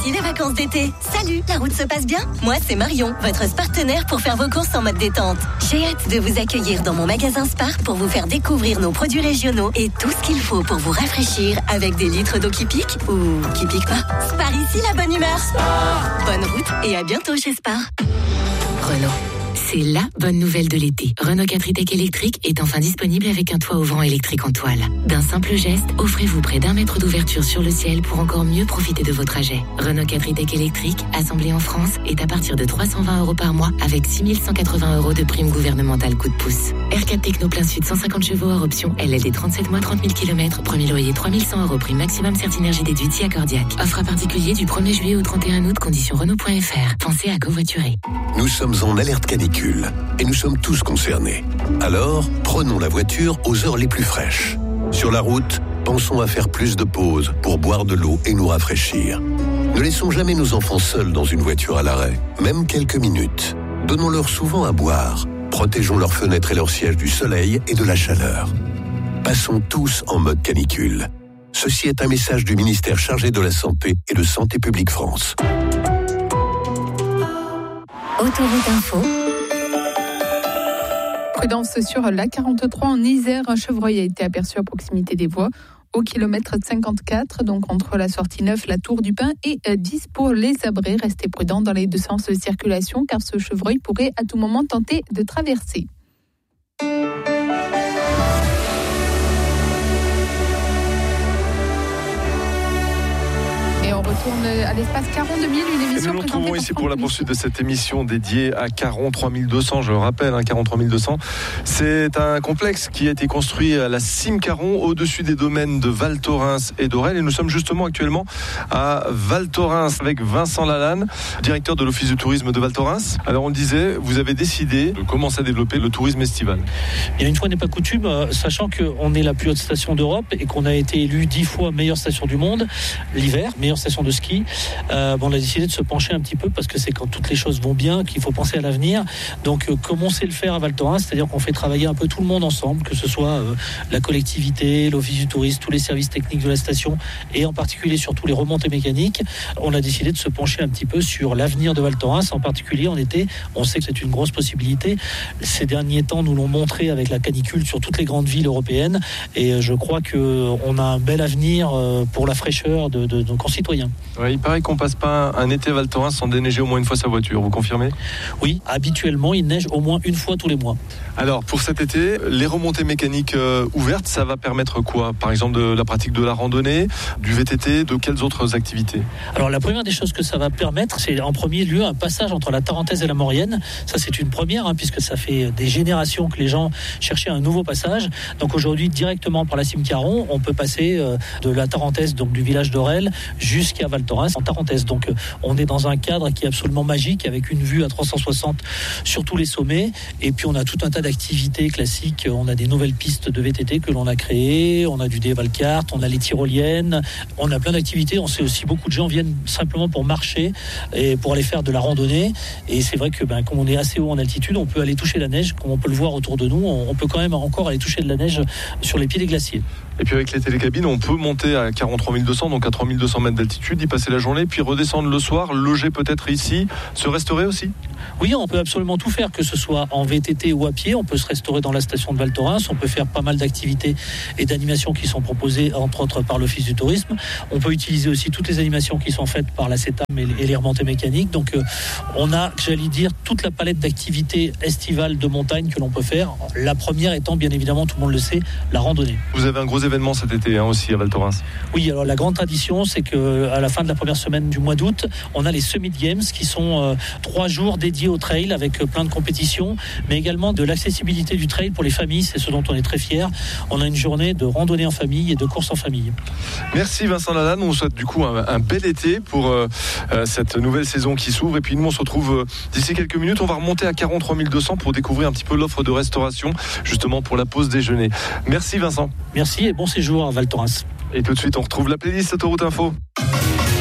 Voici les vacances d'été. Salut, la route se passe bien? Moi, c'est Marion, votre partenaire pour faire vos courses en mode détente. J'ai hâte de vous accueillir dans mon magasin Spar pour vous faire découvrir nos produits régionaux et tout ce qu'il faut pour vous rafraîchir avec des litres d'eau qui piquent ou qui piquent pas. Spar ici, la bonne humeur. Spar. Bonne route et à bientôt chez Spar. Renault. C'est la bonne nouvelle de l'été. Renault 4 e-Tech électrique est enfin disponible avec un toit ouvrant électrique en toile. D'un simple geste, offrez-vous près d'1 mètre d'ouverture sur le ciel pour encore mieux profiter de vos trajets. Renault 4 e-Tech électrique, assemblé en France, est à partir de 320 € par mois avec 6 180 € de prime gouvernementale coup de pouce. R4 Techno plein sud 150 chevaux hors option, LLD 37 mois 30 000 km, premier loyer 3100 € prime maximum Certinergie déduite si accordiaque. Offre à particulier du 1er juillet au 31 août, conditions Renault.fr. Pensez à covoiturer. Nous sommes en alerte canicule et nous sommes tous concernés. Alors, prenons la voiture aux heures les plus fraîches. Sur la route, pensons à faire plus de pauses pour boire de l'eau et nous rafraîchir. Ne laissons jamais nos enfants seuls dans une voiture à l'arrêt, même quelques minutes. Donnons-leur souvent à boire. Protégeons leurs fenêtres et leurs sièges du soleil et de la chaleur. Passons tous en mode canicule. Ceci est un message du ministère chargé de la Santé et de Santé publique France. Autoroute Info. Prudence sur la 43 en Isère. Un chevreuil a été aperçu à proximité des voies au kilomètre 54, donc entre la sortie 9, la Tour du Pin et 10 pour les Abrets. Restez prudents dans les deux sens de circulation car ce chevreuil pourrait à tout moment tenter de traverser. Et on retourne à l'espace Caron 2000, une émission. Et nous nous retrouvons ici pour la poursuite de cette émission dédiée à Caron 3200. Je le rappelle, Caron 3200, c'est un complexe qui a été construit à la cime Caron, au-dessus des domaines de Val Thorens et d'Aurel. Et nous sommes justement actuellement à Val Thorens avec Vincent Lalanne, directeur de l'Office du tourisme de Val Thorens. Alors on le disait, vous avez décidé de commencer à développer le tourisme estival. Il y a une fois n'est pas coutume, sachant qu'on est la plus haute station d'Europe et qu'on a été élu 10 fois meilleure station du monde l'hiver, meilleure station de ski. On a décidé de se pencher un petit peu parce que c'est quand toutes les choses vont bien qu'il faut penser à l'avenir. Donc comme on sait le faire à Val Thorens, c'est-à-dire qu'on fait travailler un peu tout le monde ensemble, que ce soit la collectivité, l'office du tourisme, tous les services techniques de la station et en particulier surtout les remontées mécaniques. On a décidé de se pencher un petit peu sur l'avenir de Val Thorens, en particulier en été. On sait que c'est une grosse possibilité. Ces derniers temps nous l'ont montré avec la canicule sur toutes les grandes villes européennes et je crois qu'on a un bel avenir pour la fraîcheur de nos concitoyens. Ouais, il paraît qu'on passe pas un été à Val Thorens sans déneiger au moins une fois sa voiture, vous confirmez ? Oui, habituellement il neige au moins une fois tous les mois. Alors pour cet été, les remontées mécaniques ouvertes, ça va permettre quoi ? Par exemple de la pratique de la randonnée, du VTT, de quelles autres activités ? Alors la première des choses que ça va permettre, c'est en premier lieu un passage entre la Tarentaise et la Maurienne. Ça c'est une première, puisque ça fait des générations que les gens cherchaient un nouveau passage. Donc aujourd'hui directement par la cime Caron, on peut passer de la Tarentaise, donc du village d'Aurel, jusqu'à Val Thorens en Tarentaise. Donc on est dans un cadre qui est absolument magique avec une vue à 360 sur tous les sommets et puis on a tout un tas d'activités classiques. On a des nouvelles pistes de VTT que l'on a créées, on a du dévalcart, on a les tyroliennes, on a plein d'activités. On sait aussi beaucoup de gens viennent simplement pour marcher et pour aller faire de la randonnée et c'est vrai que comme on est assez haut en altitude, on peut aller toucher la neige, comme on peut le voir autour de nous, on peut quand même encore aller toucher de la neige sur les pieds des glaciers. Et puis avec les télécabines, on peut monter à 43 200, donc à 3200 mètres d'altitude, y passer la journée, puis redescendre le soir, loger peut-être ici, se restaurer aussi ? Oui, on peut absolument tout faire, que ce soit en VTT ou à pied. On peut se restaurer dans la station de Val Thorens, on peut faire pas mal d'activités et d'animations qui sont proposées, entre autres par l'Office du tourisme. On peut utiliser aussi toutes les animations qui sont faites par la CETAM et les remontées mécaniques. Donc on a, j'allais dire, toute la palette d'activités estivales de montagne que l'on peut faire. La première étant, bien évidemment, tout le monde le sait, la randonnée. Vous avez un gros événement cet été aussi à Val Thorens. Oui, alors la grande tradition, c'est qu'à la fin de la première semaine du mois d'août, on a les Summit Games qui sont 3 jours dédiés au trail avec plein de compétitions, mais également de l'accessibilité du trail pour les familles, c'est ce dont on est très fiers. On a une journée de randonnée en famille et de course en famille. Merci Vincent Lalanne, on vous souhaite du coup un bel été pour cette nouvelle saison qui s'ouvre et puis nous on se retrouve d'ici quelques minutes, on va remonter à 43 200 pour découvrir un petit peu l'offre de restauration justement pour la pause déjeuner. Merci Vincent. Merci et bon séjour à Val Thorens. Et tout de suite on retrouve la playlist Autoroute Info.